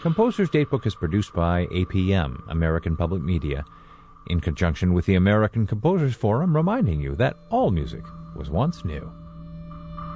Composer's Datebook is produced by APM, American Public Media, in conjunction with the American Composers Forum, reminding you that all music was once new.